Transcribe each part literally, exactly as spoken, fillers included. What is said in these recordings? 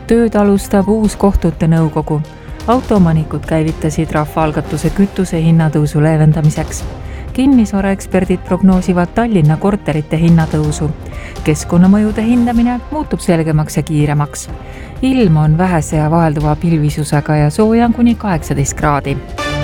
Tööd alustab uus kohtute nõukogu. Autoomanikud käivitasid rahvaalgatuse kütuse hinnatõusu leevendamiseks. Kinnisvaraeksperdid prognoosivad Tallinna korterite hinnatõusu. Keskkonnamõjude hindamine muutub selgemaks ja kiiremaks. Ilm on vähese ja vahelduva pilvisusega ja sooja on kuni kaheksateist kraadi.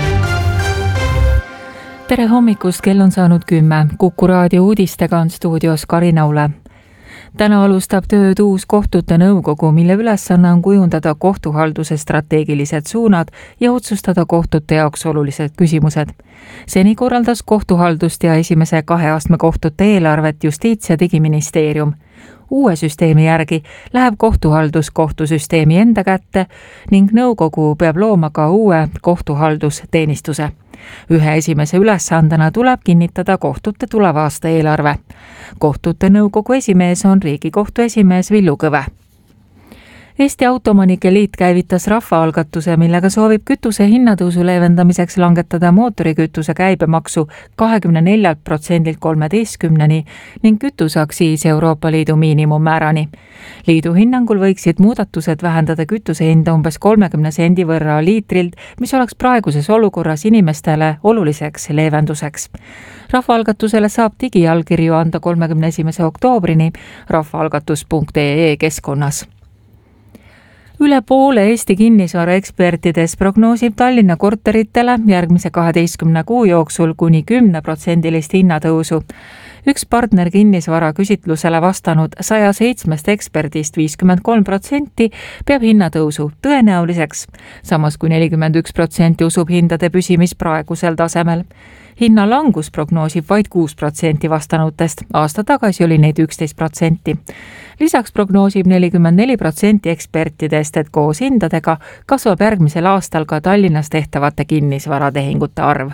Tere hommikust, kell on saanud kümme. Kuku raadio uudistega on stuudios Karina Ule. Täna alustab tööd uus kohtute nõukogu, mille ülesanne on kujundada kohtuhalduse strateegilised suunad ja otsustada kohtute jaoks olulised küsimused. Seni korraldas kohtuhaldust ja esimese kahe astme kohtute eelarvet Justiits- ja Digiministeerium. Uue süsteemi järgi läheb kohtuhaldus kohtusüsteemi enda kätte ning nõukogu peab looma ka uue kohtuhaldusteenistuse. Ühe esimese ülesandena tuleb kinnitada kohtute tuleva aasta eelarve. Kohtute nõukogu esimees on Riigikohtu esimees Villu Kõve. Eesti Autoomanike Liit käivitas rahvaalgatuse, millega soovib kütuse hinnatõusu leevendamiseks langetada mootorikütuse käibemaksu kahekümne neljalt protsendilt kolmeteistkümneni ning kütuseaktsiis Euroopa Liidu miinimummäärani. Liidu hinnangul võiksid muudatused vähendada kütuse hinda umbes kolmekümne sendi võrra liitrilt, mis oleks praeguses olukorras inimestele oluliseks leevenduseks. Rahvaalgatusele saab digiallkirju anda kolmekümne esimese oktoobrini rahvaalgatus punkt ee keskkonnas. Üle poole Eesti kinnisvaraekspertides prognoosib Tallinna korteritele järgmise kaheteistkümne kuu jooksul kuni kümne protsendilist hinnatõusu. Üks partner kinnisvara küsitlusele vastanud saja seitsmest eksperdist viiskümmend kolm protsenti peab hinnatõusu tõenäoliseks, samas kui nelikümmend üks protsenti usub hindade püsimis praegusel tasemel. Hinnalangus prognoosib vaid kuus protsenti vastanutest, aasta tagasi oli neid üksteist protsenti. Lisaks prognoosib nelikümmend neli protsenti ekspertidest, et koos hindadega kasvab järgmisel aastal ka Tallinnas tehtavate kinnisvaratehingute arv.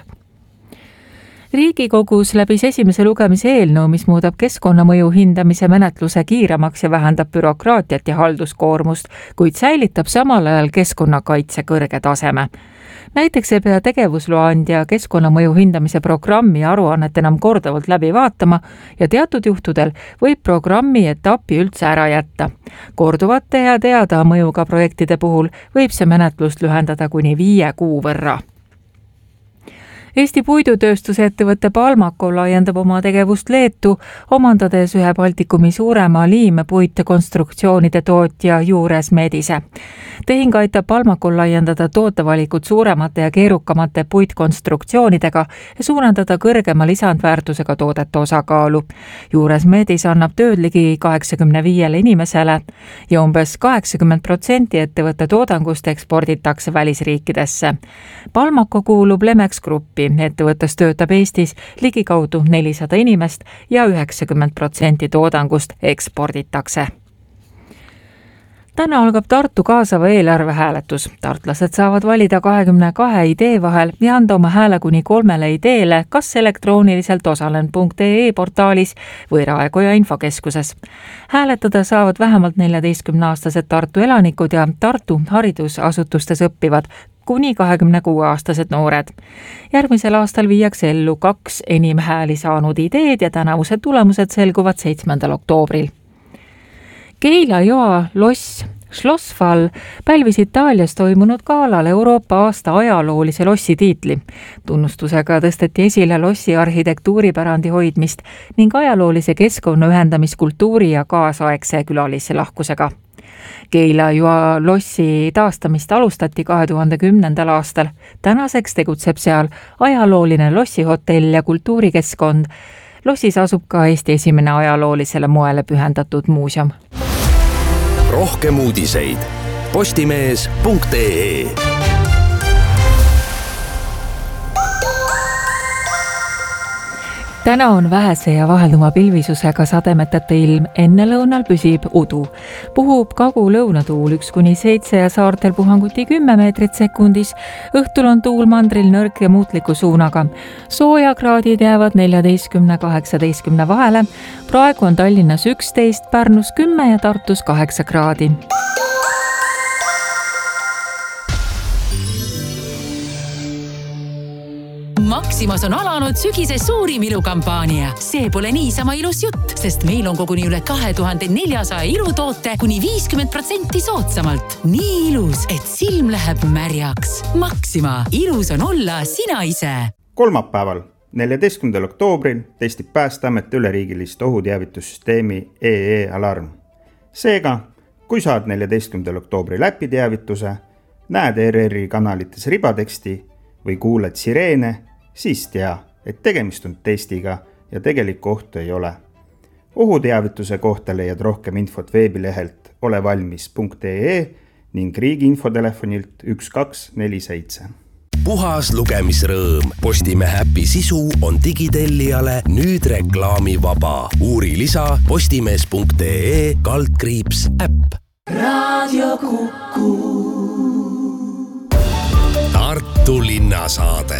Riigikogus läbis esimese lugemise eelnõu, mis muudab keskkonnamõju hindamise menetluse kiiremaks ja vähendab bürokraatiat ja halduskoormust, kuid säilitab samal ajal keskkonnakaitse kõrge taseme. Näiteks ei pea tegevusloa andja keskkonnamõju hindamise programmi aruannet enam korduvalt läbi vaatama ja teatud juhtudel võib programmi etapi üldse ära jätta. Korduvate ja teada mõjuga projektide puhul võib see menetlust lühendada kuni viie kuu võrra. Eesti puidutööstuse ettevõtte Palmako laiendab oma tegevust Leetu, omandades ühe Baltikumi suurema liimepuite konstruktsioonide tootja Juures Medise. Tehing aitab Palmakol laiendada tootevalikut suuremate ja keerukamate puitkonstruktsioonidega ja suurendada kõrgema lisandväärtusega toodete osakaalu. Juures Medis annab tööd ligi kaheksakümne viiele inimesele ja umbes kaheksakümmend protsenti ettevõtte toodangust eksporditakse välisriikidesse. Palmako kuulub Lemex Gruppi. Ettevõttes töötab Eestis ligikaudu nelisada inimest ja üheksakümmend protsenti toodangust eksporditakse. Täna algab Tartu kaasava eelarve hääletus. Tartlased saavad valida kahekümne kahe idee vahel ja anda oma hääle kuni kolmele ideele kas elektrooniliselt osalen punkt ee portaalis või Raekoja infokeskuses. Hääletada saavad vähemalt neljateistkümneaastased Tartu elanikud ja Tartu haridusasutustes õppivad kuni kahekümne kuue aastased noored. Järgmisel aastal viiakse ellu kaks enim hääli saanud ideed ja tänavused tulemused selguvad seitsmendal oktoobril. Keila joa loss Schlossfall pälvis Itaalias toimunud galal Euroopa aasta ajaloolise lossi tiitli. Tunnustusega tõsteti esile lossi arhitektuuripärandi hoidmist ning ajaloolise keskkonna ühendamiskultuuri ja kaasaegse külalise lahkusega. Keila joa lossi taastamist alustati kahe tuhande kümnendal aastal. Tänaseks tegutseb seal ajalooline lossihotell ja kultuurikeskkond. Lossis asub ka Eesti esimene ajaloolisele moele pühendatud muuseum. Rohkem uudiseid postimees punkt ee. Täna on vähese ja vahelduma pilvisusega sademeteta ilm, enne lõunal püsib udu. Puhub kagu-lõunatuul üks kuni seitse ja saartel puhanguti kümme meetrit sekundis. Õhtul on tuul mandril nõrk ja muutliku suunaga. Soojakraadid jäävad neljateistkümne kaheksateistkümne vahele. Praegu on Tallinnas üksteist, Pärnus kümme ja Tartus kaheksa kraadi. Maximas on alanud sügise suurim ilukampaania. See pole niisama ilus jutt, sest meil on koguni üle kahe tuhande neljasaja ilutoote kuni viiskümmend protsenti soodsamalt. Nii ilus, et silm läheb märjaks. Maxima. Ilus on olla sina ise. Kolmapäeval, neljateistkümnendal oktoobril testib Päästeamet üleriigilist ohuteavitussüsteemi E E Alarm. Seega, kui saad neljateistkümnendal oktoobril äpi teavituse, näed R R-i kanalites ribateksti või kuuled sireene, siis tea, et tegemist on testiga ja tegelikku ohtu ei ole. Ohuteavituse kohta leiad rohkem infot veebilehelt olevalmis punkt ee ning riigi infotelefonilt üks kaks neli seitse. Puhas lugemisrõõm. Postimehe äpi sisu on digitellijale nüüd reklaamivaba. Uuri lisa postimees punkt ee kaldkriips äpp. Raadio Kuku. Tartu linnasaade.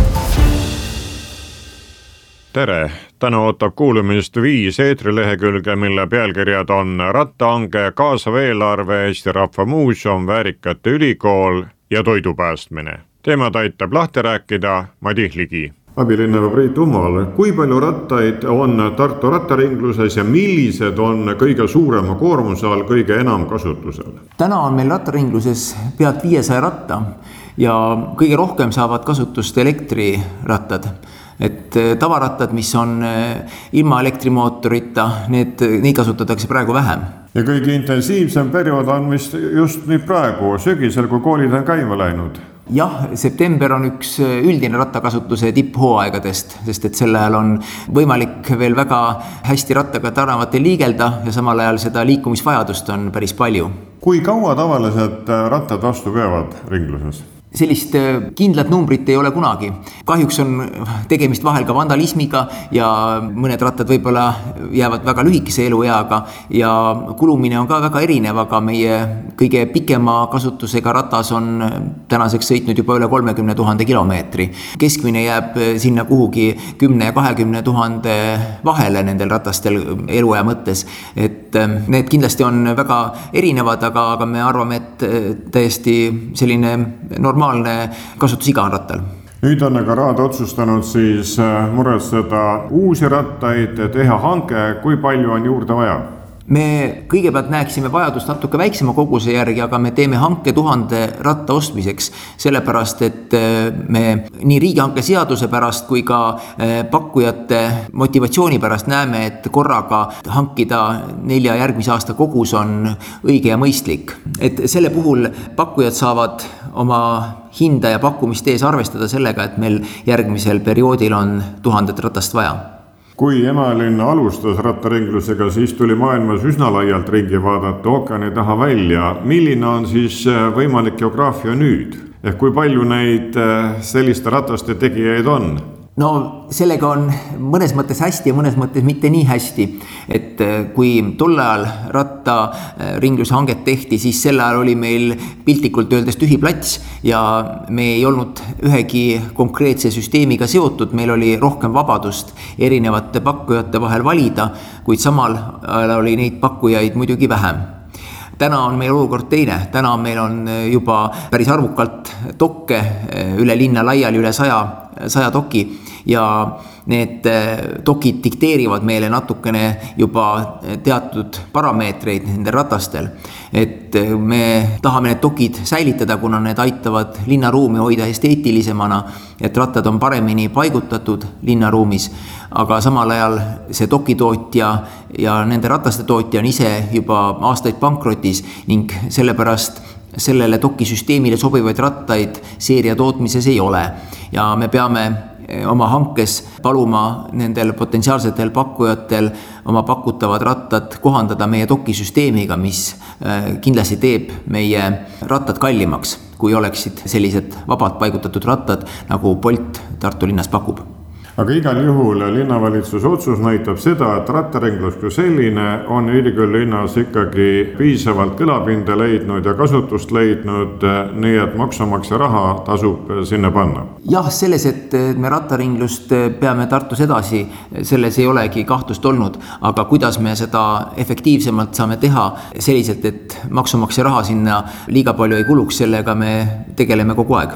Tere! Täna ootab kuulumist viis eetrilehekülge, mille pealkirjad on Rattahange, kaasav eelarve, Eesti Rahva Muuseum, Väärikate ülikool ja toidupäästmine. Teemad aitab lahti rääkida Madis Ligi. Abilinnapea Priit Umal, kui palju rattaid on Tartu rattaringluses ja millised on kõige suurema koormuse all kõige enam kasutusel? Täna on meil rattaringluses pealt viiesaja ratta ja kõige rohkem saavad kasutust elektrirrattad. Et tavarattad, mis on ilma elektrimootorita, need, neid kasutatakse praegu vähem. Ja kõige intensiivsem periood on vist just nüüd praegu, sügisel, kui koolid on käima läinud. Jah, september on üks üldine rattakasutuse tipphooaegadest, sest et sel ajal on võimalik veel väga hästi rattaga tänavatel liigelda ja samal ajal seda liikumisvajadust on päris palju. Kui kaua tavaliselt rattad vastu peavad ringluses? Sellist kindlat numbrit ei ole kunagi. Kahjuks on tegemist vahel ka vandalismiga ja mõned rattad võib-olla jäävad väga lühikese elueaga ja kulumine on ka väga erinev, aga meie kõige pikema kasutusega ratas on tänaseks sõitnud juba üle kolmekümne tuhande kilomeetri. Keskmine jääb sinna kuhugi kümne ja kahekümne tuhande vahele nendel ratastel eluea mõttes. Et need kindlasti on väga erinevad, aga, aga me arvame, et täiesti selline normaalne normaalne kasutusiga on rattal. Nüüd on aga raad otsustanud siis muretseda uusi rattaid, teha hanke, kui palju on juurde vaja? Me kõigepealt näeksime vajadust natuke väiksema koguse järgi, aga me teeme hanke tuhande ratta ostmiseks, sellepärast, et me nii riigihanke seaduse pärast kui ka pakkujate motivatsiooni pärast näeme, et korraga hankida nelja järgmise aasta kogus on õige ja mõistlik. Et selle puhul pakkujad saavad oma hinda ja pakkumist ees arvestada sellega, et meil järgmisel perioodil on tuhandet ratast vaja. Kui Emalinn alustas rattaringlusega, siis tuli maailmas üsna laialt ringi vaadata ookeani taha välja. Milline on siis võimalik geograafia nüüd? Ehk kui palju neid selliste rataste tegijaid on? No sellega on mõnes mõttes hästi ja mõnes mõttes mitte nii hästi, et kui tol ajal ratta ringluse hanget tehti, siis sel ajal oli meil piltlikult öeldes tühi plats ja me ei olnud ühegi konkreetse süsteemiga seotud, meil oli rohkem vabadust erinevate pakkujate vahel valida, kuid samal ajal oli neid pakkujaid muidugi vähem. Täna on meil olukord teine, täna meil on juba päris arvukalt dokke üle linna laiali, üle saja, saja doki ja need dokid dikteerivad meile natukene juba teatud parameetreid nendel ratastel. Et me tahame need dokid säilitada, kuna need aitavad linnaruumi hoida esteetilisemana, et rattad on paremini paigutatud linnaruumis, aga samal ajal see dokitootja ja nende rataste tootja on ise juba aastaid pankrotis ning sellepärast sellele dokisüsteemile sobivaid rattaid seeria tootmises ei ole ja me peame oma hankes paluma nendel potentsiaalsetel pakkujatel oma pakutavad rattad kohandada meie dokisüsteemiga, mis kindlasti teeb meie rattad kallimaks, kui oleksid sellised vabalt paigutatud rattad, nagu Bolt Tartu linnas pakub. Aga igal juhul linnavalitsuse otsus näitab seda, et rattaringlus kui selline on ülikooli linnas ikkagi piisavalt kõlapinda leidnud ja kasutust leidnud, nii et maksumaksja raha tasub sinna panna. Jah, selles, et me rattaringlust peame Tartus edasi, selles ei olegi kahtlust olnud, aga kuidas me seda efektiivsemalt saame teha selliselt, et maksumaksja raha sinna liiga palju ei kuluks, sellega me tegeleme kogu aeg.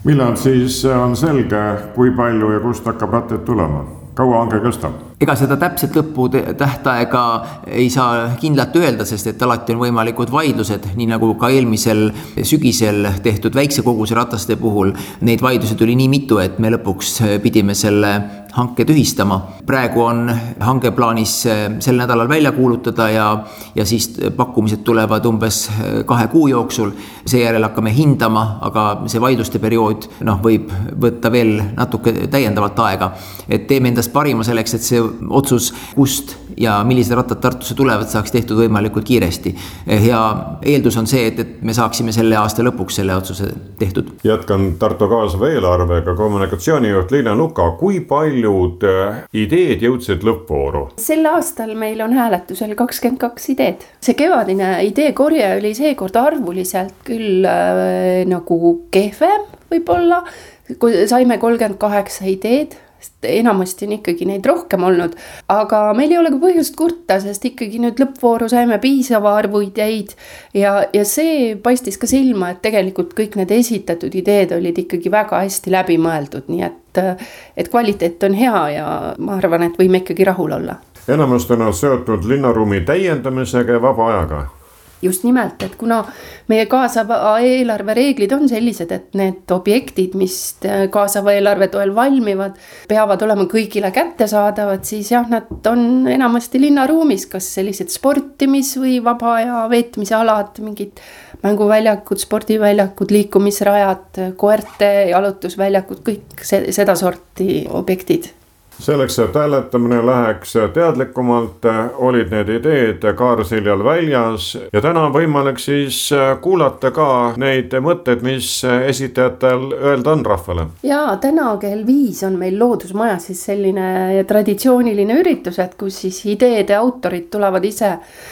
millal siis on selge, kui palju ja kust hakkab rattaid tulema? Kaua hange kestab? Ega seda täpselt lõppu tähtaega ei saa kindlalt öelda, sest et alati on võimalikud vaidlused, nii nagu ka eelmisel sügisel tehtud väikse koguse rataste puhul. Neid vaidlused oli nii mitu, et me lõpuks pidime selle hanke tühistama. Praegu on hange plaanis sel nädalal välja kuulutada ja, ja siis pakkumised tulevad umbes kahe kuu jooksul. Seejärel hakkame hindama, aga see vaidluste periood noh, võib võtta veel natuke täiendavalt aega. Et teeme endast parima selleks, et see otsus, kust ja millised rattad Tartusse tulevad, saaks tehtud võimalikult kiiresti. Ja eeldus on see, et, et me saaksime selle aasta lõpuks selle otsuse tehtud. Jätkan Tartu kaasava eelarvega. Kommunikatsioonijuht Liina Luka, kui paljud ideed jõudsid lõppvooru? Sel aastal meil on hääletusel kakskümmend kaks ideed. See kevadine ideekorje oli seekord arvuliselt küll äh, nagu kehvem võib-olla, kui saime kolmkümmend kaheksa ideed. Enamasti on ikkagi neid rohkem olnud, aga meil ei ole ka põhjust kurta, sest ikkagi nüüd lõppvooru saime piisava arvu ideid ja, ja see paistis ka silma, et tegelikult kõik need esitatud ideed olid ikkagi väga hästi läbi mõeldud, nii et, et kvaliteet on hea ja ma arvan, et võime ikkagi rahul olla. Enamast on seotud linnaruumi täiendamisega ja vaba ajaga. Just nimelt, et kuna meie kaasava eelarve reeglid on sellised, et need objektid, mis kaasava eelarve toel valmivad, peavad olema kõigile kättesaadavad, siis jah, nad on enamasti linnaruumis, kas sellised sportimis- või vaba aja veetmise alad, mingid mänguväljakud, spordiväljakud, liikumisrajad, koerte, jalutusväljakud, kõik seda sorti objektid. Selleks, et hääletamine läheks teadlikumalt, olid need ideed kaarsiljal väljas ja täna on võimalik siis kuulata ka neid mõtteid, mis esitajatel öelda on rahvale. Ja täna kell viis on meil Loodusmajas siis selline traditsiooniline üritus, et kus siis ideede autorid tulevad ise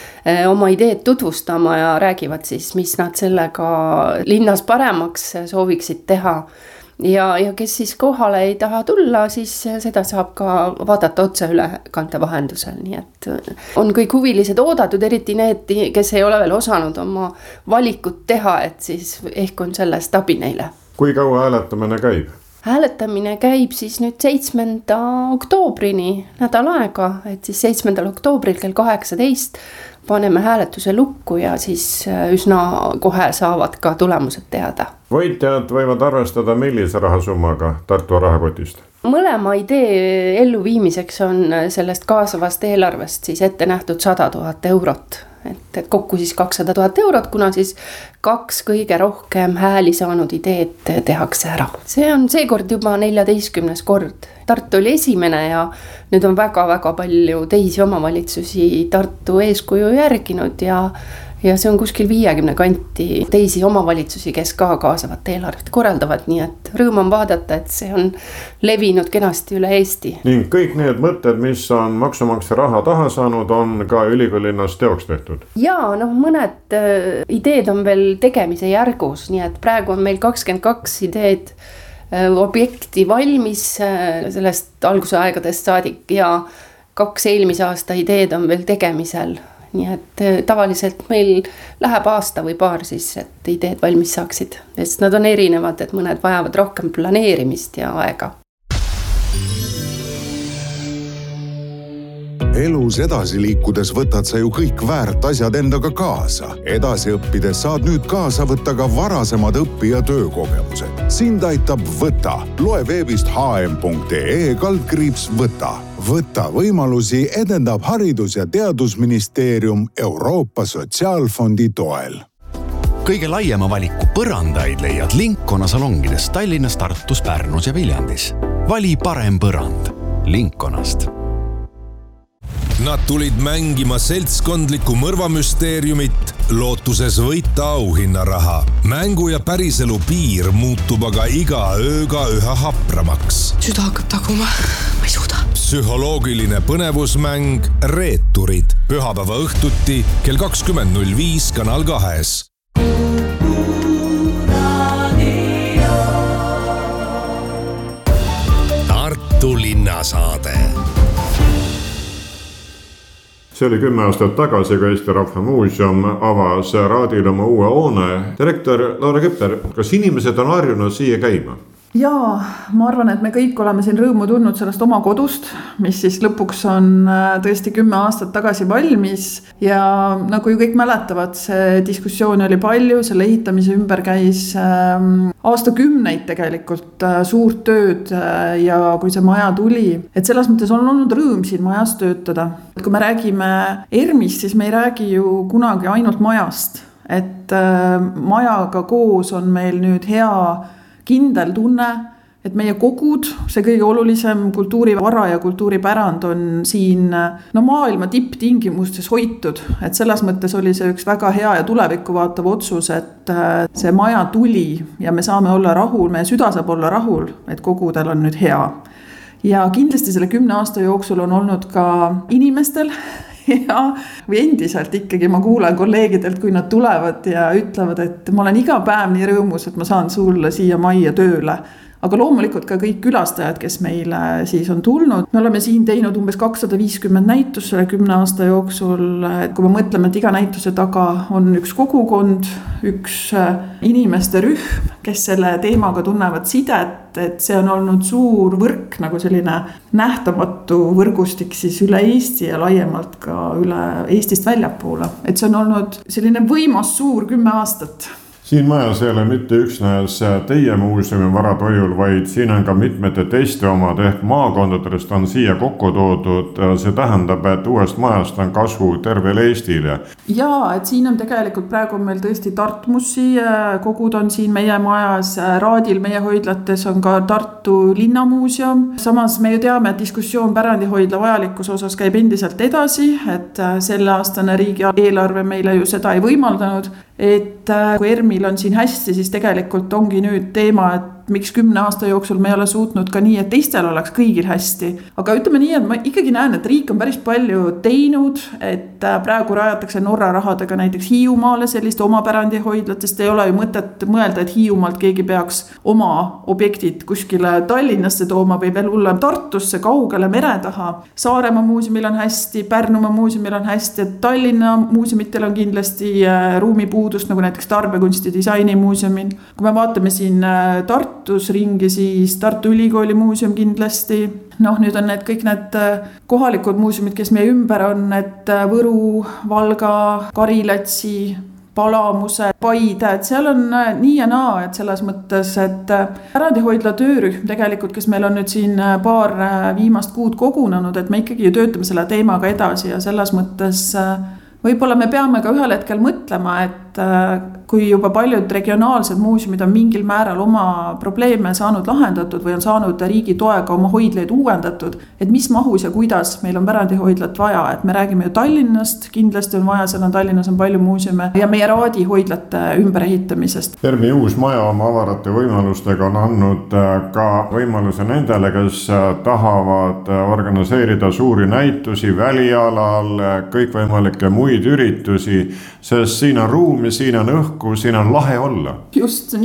oma ideed tutvustama ja räägivad siis, mis nad sellega linnas paremaks sooviksid teha. Ja, ja kes siis kohale ei taha tulla, siis seda saab ka vaadata otse ülekande vahendusel, nii et on kõik huvilised oodatud, eriti need, kes ei ole veel osanud oma valikut teha, et siis ehk on sellest abi neile. Kui kaua hääletamine käib? Hääletamine käib siis nüüd seitsmenda oktoobrini nädal aega, et siis seitsmendal oktoobril kell kaheksateist paneme hääletuse lukku ja siis üsna kohe saavad ka tulemused teada. Võitjad võivad arvestada millise rahasummaga Tartu rahakotist? Mõlema idee elluviimiseks on sellest kaasavast eelarvest siis ette nähtud sada tuhat eurot. Et, et kokku siis kakssada tuhat eurot, kuna siis kaks kõige rohkem hääli saanud ideed tehakse ära. See on seekord juba neljateistkümnes kord. Tartu oli esimene ja nüüd on väga-väga palju teisi omavalitsusi Tartu eeskuju järginud ja Ja see on kuskil viiekümne kanti teisi omavalitsusi, kes ka kaasavat eelarvet korraldavad, nii et rõõm on vaadata, et see on levinud kenasti üle Eesti. Ning kõik need mõtted, mis on maksumaksja raha taha saanud, on ka ülikoolilinnas teoks tehtud? Jaa, noh mõned ideed on veel tegemise järgus, nii et praegu on meil kakskümmend kaks ideed objekti valmis sellest alguse aegadest saadik ja kaks eelmise aasta ideed on veel tegemisel. Nii et tavaliselt meil läheb aasta või paar siis, et ideed valmis saaksid. Sest nad on erinevad, et mõned vajavad rohkem planeerimist ja aega. Elus edasi liikudes võtad sa ju kõik väärt asjad endaga kaasa. Edasi õppides saad nüüd kaasa võtta ka varasemad õpi- ja töökogemused. Sind aitab Võta. Loe veebist h m punkt e e kaldkriips Võta. Võta võimalusi edendab Haridus- ja Teadusministeerium Euroopa Sotsiaalfondi toel. Kõige laiema valiku põrandaid leiad Linkona salongides Tallinnas, Tartus, Pärnus ja Viljandis. Vali parem põrand Linkonast. Nad tulid mängima seltskondlikku mõrvamüsteeriumit, lootuses võita auhinnaraha. Mängu ja päriselu piir muutub aga iga ööga üha hapramaks. Süda hakkab taguma, ma ei suuda. Psühholoogiline põnevusmäng Reeturid. Pühapäeva õhtuti kell kakskümmend null viis Kanal kahes. Tartu linnasaade. see oli kümme aastat tagasi, kui Eesti Rahva Muuseum avas Raadil oma uue hoone. Direktor Laura Kepler, kas inimesed on harjunud siia käima? Jaa, ma arvan, et me kõik oleme siin rõõmu tundnud sellest oma kodust, mis siis lõpuks on tõesti kümme aastat tagasi valmis ja nagu ju kõik mäletavad, see diskussioon oli palju, selle ehitamise ümber käis aastakümneid tegelikult suurt tööd ja kui see maja tuli, et selles mõttes on olnud rõõm siin majas töötada. Kui me räägime ERMist, siis me ei räägi ju kunagi ainult majast, et majaga koos on meil nüüd hea kindel tunne, et meie kogud, see kõige olulisem kultuurivara ja kultuuripärand on siin no, maailma tipptingimustes hoitud. Et selles mõttes oli see üks väga hea ja tulevikku vaatav otsus, et see maja tuli ja me saame olla rahul, meie süda saab olla rahul, et kogudel on nüüd hea. Ja kindlasti selle kümne aasta jooksul on olnud ka inimestel ja või endiselt ikkagi ma kuulen kolleegidelt, kui nad tulevad ja ütlevad, et ma olen iga päev nii rõõmus, et ma saan sulle siia majja tööle. Aga loomulikult ka kõik külastajad, kes meile siis on tulnud. Me oleme siin teinud umbes kakssada viiskümmend näitust selle kümne aasta jooksul. Kui me mõtleme, et iga näituse taga on üks kogukond, üks inimeste rühm, kes selle teemaga tunnevad sidet, et see on olnud suur võrk, nagu selline nähtamatu võrgustik siis üle Eesti ja laiemalt ka üle Eestist väljapoole. Et see on olnud selline võimas suur kümme aastat. Siin majas ei ole mitte üksnes teie muuseumi varad hoiul, vaid siin on ka mitmete teiste omad ehk maakondadest on siia kokku toodud. See tähendab, et uuest majast on kasvu tervele Eestile. Jaa, et siin on tegelikult praegu meil tõesti Tartmussi kogud on siin meie majas. Raadil meie hoidlates on ka Tartu linnamuuseum. Samas me ju teame, et diskussioon pärandihoidla vajalikus osas käib endiselt edasi, et selle aastane riigi eelarve meile ju seda ei võimaldanud. Et kui ERMil on siin hästi, siis tegelikult ongi nüüd teema, et miks kümne aasta jooksul me ei ole suutnud ka nii, et teistel oleks kõigil hästi. Aga ütleme nii, et ma ikkagi näen, et riik on päris palju teinud, et praegu rajatakse Norra rahadega näiteks Hiiumaale sellist oma pärandihoidlatest. Ei ole ju mõtet mõelda, et Hiiumaalt keegi peaks oma objektid kuskile Tallinnasse tooma või veel hullem Tartusse kaugele mere taha. Saaremaa muuseumil on hästi, Pärnumaa muuseumil on hästi, et Tallinna muuseumitel on kindlasti ruumipuudust, nagu näiteks Tarbekunsti disainimuuseumil. Kui me vaatame siin Tartu Tartus ringi, siis Tartu Ülikooli muuseum kindlasti. Noh, nüüd on need kõik need kohalikud muuseumid, kes meie ümber on, et Võru, Valga, Karilatsi, Palamuse, Paide, et seal on nii ja naa, et selles mõttes, et pärandihoidla töörühm tegelikult, kes meil on nüüd siin paar viimast kuud kogunenud, et me ikkagi ju töötame selle teemaga edasi ja selles mõttes võib-olla me peame ka ühel hetkel mõtlema, et kui juba paljud regionaalsed muuseumid on mingil määral oma probleeme saanud lahendatud või on saanud riigi toega oma hoidleid uuendatud, et mis mahus ja kuidas meil on pärandihoidlat vaja, et me räägime ju Tallinnast, kindlasti on vaja, seal on Tallinnas on palju muuseume ja meie Raadi hoidlate ümberehitamisest. ERMi uus maja oma avarate võimalustega on andnud ka võimaluse nendele, kes tahavad organiseerida suuri näitusi välialal, kõikvõimalikke muid üritusi, sest siin on ruum ja siin on õhku, siin on lahe olla. Just